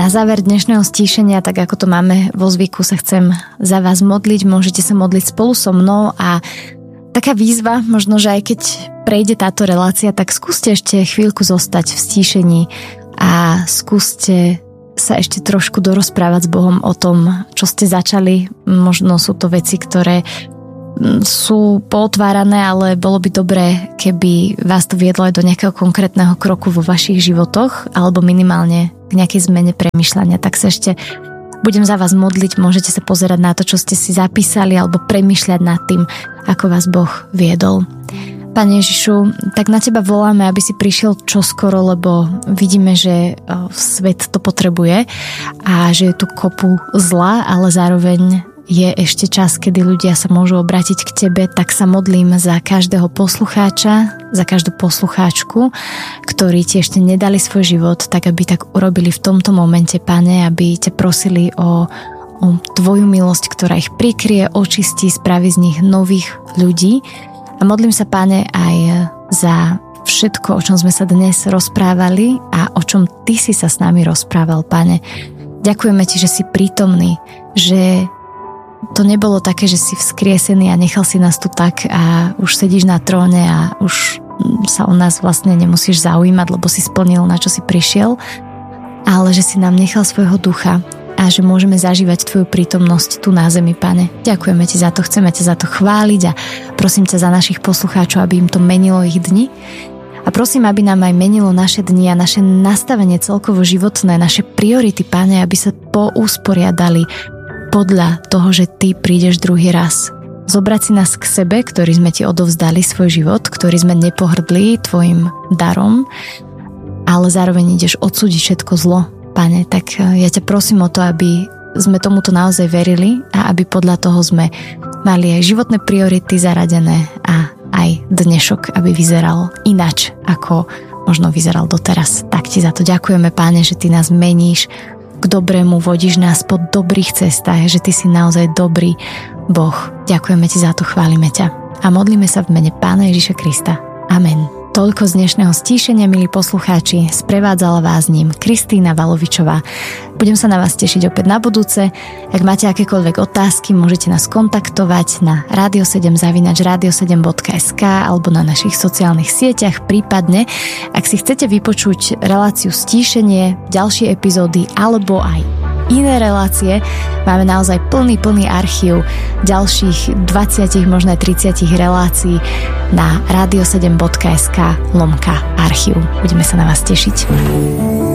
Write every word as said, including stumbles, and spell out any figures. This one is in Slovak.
Na záver dnešného stíšenia, tak ako to máme vo zvyku, sa chcem za vás modliť. Môžete sa modliť spolu so mnou a taká výzva, možno, že aj keď prejde táto relácia, tak skúste ešte chvíľku zostať v stíšení a skúste sa ešte trošku dorozprávať s Bohom o tom, čo ste začali. Možno sú to veci, ktoré sú pootvárané, ale bolo by dobré, keby vás to viedlo aj do nejakého konkrétneho kroku vo vašich životoch alebo minimálne k nejakej zmene premýšľania. Tak sa ešte budem za vás modliť, môžete sa pozerať na to, čo ste si zapísali alebo premýšľať nad tým, ako vás Boh viedol. Pane Ježišu, tak na teba voláme, aby si prišiel čoskoro, lebo vidíme, že svet to potrebuje a že je tu kopu zla, ale zároveň je ešte čas, kedy ľudia sa môžu obrátiť k tebe, tak sa modlím za každého poslucháča, za každú poslucháčku, ktorí ti ešte nedali svoj život, tak aby tak urobili v tomto momente, Pane, aby ťa prosili o, o tvoju milosť, ktorá ich prikrie, očistí, spraví z nich nových ľudí. A modlím sa, Pane, aj za všetko, o čom sme sa dnes rozprávali a o čom ty si sa s nami rozprával, Pane. Ďakujeme ti, že si prítomný, že to nebolo také, že si vzkriesený a nechal si nás tu tak a už sedíš na tróne a už sa o nás vlastne nemusíš zaujímať, lebo si splnil, na čo si prišiel, ale že si nám nechal svojho ducha a že môžeme zažívať tvoju prítomnosť tu na zemi, Pane. Ďakujeme ti za to, chceme ťa za to chváliť a prosím ťa za našich poslucháčov, aby im to menilo ich dni. A prosím, aby nám aj menilo naše dni a naše nastavenie celkovo životné, naše priority, Pane, aby sa pousporiadali podľa toho, že ty prídeš druhý raz. Zobrať si nás k sebe, ktorí sme ti odovzdali svoj život, ktorí sme nepohrdli tvojim darom, ale zároveň ideš odsúdiť všetko zlo, Pane. Tak ja ťa prosím o to, aby sme tomuto naozaj verili a aby podľa toho sme mali aj životné priority zaradené a aj dnešok, aby vyzeral inač, ako možno vyzeral doteraz. Tak ti za to ďakujeme, Pane, že ty nás meníš k dobrému, vodíš nás po dobrých cestách, že ty si naozaj dobrý Boh. Ďakujeme ti za to, chválime ťa a modlíme sa v mene Pána Ježiša Krista. Amen. Toľko z dnešného stíšenia, milí poslucháči, sprevádzala vás ním Kristína Valovičová. Budem sa na vás tešiť opäť na budúce. Ak máte akékoľvek otázky, môžete nás kontaktovať na radio sedem zavináč radio sedem bodka es ká alebo na našich sociálnych sieťach, prípadne ak si chcete vypočuť reláciu Stíšenie, ďalšie epizódy alebo aj iné relácie, máme naozaj plný, plný archív ďalších dvadsať, možno tridsať relácií na radio sedem bodka es ká lomka archív. Budeme sa na vás tešiť.